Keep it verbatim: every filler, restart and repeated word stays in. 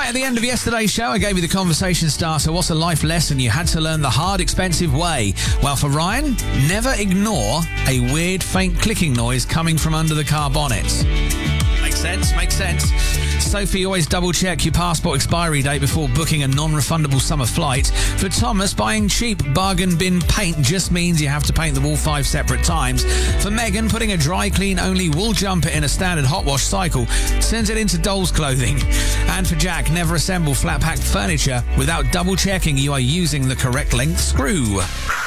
Right at the end of yesterday's show, I gave you the conversation starter. What's a life lesson you had to learn the hard, expensive way? Well, for Ryan, never ignore a weird, faint clicking noise coming from under the car bonnet. Makes sense, makes sense. Sophie, always double check your passport expiry date before booking a non-refundable summer flight. For Thomas, buying cheap bargain bin paint just means you have to paint the wall five separate times. For Megan, putting a dry clean only wool jumper in a standard hot wash cycle sends it into doll's clothing. And for Jack, never assemble flat pack furniture without double checking you are using the correct length screw.